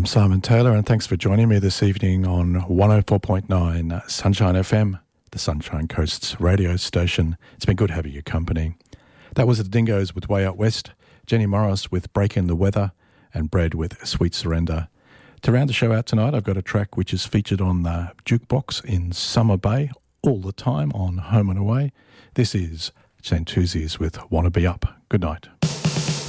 I'm Simon Taylor, and thanks for joining me this evening on 104.9 Sunshine FM, the Sunshine Coast's radio station. It's been good having your company. That was the Dingoes with Way Out West, Jenny Morris with Breakin' the Weather, and Bread with Sweet Surrender. To round the show out tonight, I've got a track which is featured on the Jukebox in Summer Bay all the time on Home and Away. This is Santuzi's with Wanna Be Up. Good night.